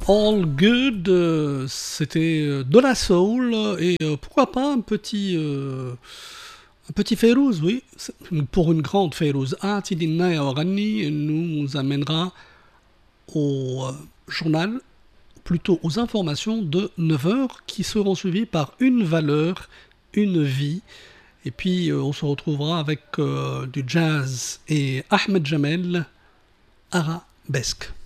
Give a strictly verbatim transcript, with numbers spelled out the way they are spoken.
All Good, euh, c'était euh, de la soul et euh, pourquoi pas un petit euh, un petit Fayrouz, oui, c'est- pour une grande Fayrouz. Aati Dinna Ya Waghani nous amènera au euh, journal, plutôt aux informations de neuf heures qui seront suivies par une valeur, une vie. Et puis euh, on se retrouvera avec euh, du jazz et Ahmed Jamel arabesque.